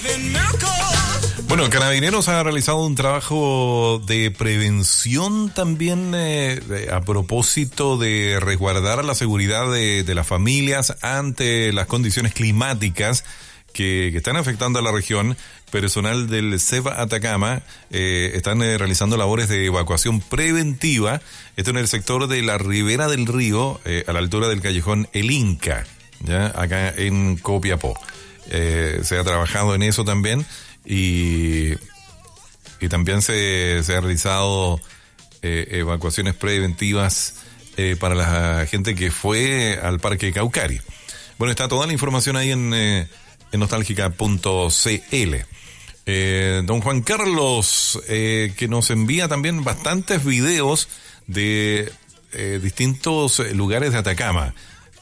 Bueno, Carabineros ha realizado un trabajo de prevención también a propósito de resguardar la seguridad de las familias ante las condiciones climáticas que están afectando a la región. Personal del CEBA Atacama están realizando labores de evacuación preventiva. Esto en el sector de la Ribera del Río, a la altura del callejón El Inca, ya acá en Copiapó. Se ha trabajado en eso también y también se ha realizado evacuaciones preventivas para la gente que fue al Parque Caucari. Bueno, está toda la información ahí en nostálgica.cl. Don Juan Carlos, que nos envía también bastantes videos de distintos lugares de Atacama,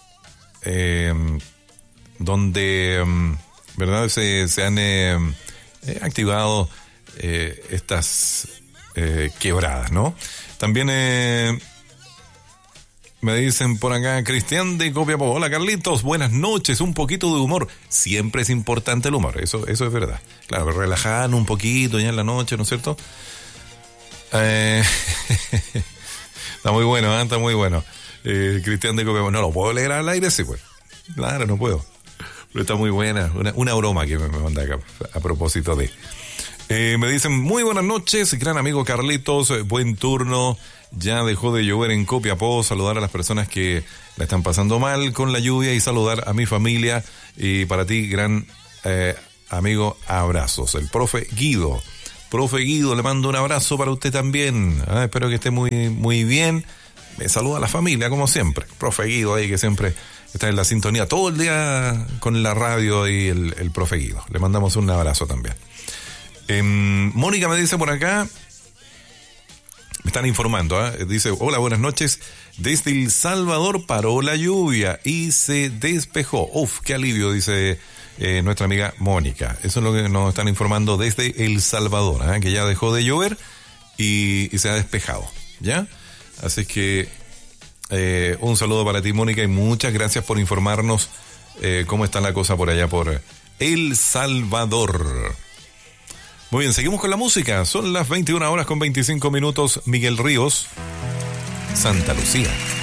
donde, ¿verdad? Se han activado estas quebradas, ¿no? También me dicen por acá, Cristian de Copiapó: hola Carlitos, buenas noches, un poquito de humor. Siempre es importante el humor, eso es verdad. Claro, relajar un poquito ya en la noche, ¿no es cierto? Está muy bueno, está muy bueno. Cristian de Copiapó, no lo puedo leer al aire, sí, pues. Claro, no puedo. Pero está muy buena, una broma que me manda acá a propósito de... me dicen, muy buenas noches, gran amigo Carlitos, buen turno. Ya dejó de llover en Copiapó. Saludar a las personas que la están pasando mal con la lluvia y saludar a mi familia. Y para ti, gran amigo, abrazos. El profe Guido. Profe Guido, le mando un abrazo para usted también. Espero que esté muy, muy bien. Me saluda a la familia, como siempre. Profe Guido ahí, que siempre está en la sintonía todo el día con la radio y el profe Guido. Le mandamos un abrazo también. Mónica me dice por acá, me están informando, dice, hola, buenas noches, desde El Salvador paró la lluvia y se despejó. Uf, qué alivio, dice nuestra amiga Mónica. Eso es lo que nos están informando desde El Salvador, que ya dejó de llover y se ha despejado, ¿ya? Así que un saludo para ti, Mónica, y muchas gracias por informarnos cómo está la cosa por allá por El Salvador. Muy bien, seguimos con la música. Son las 21 horas con 25 minutos. Miguel Ríos, Santa Lucía.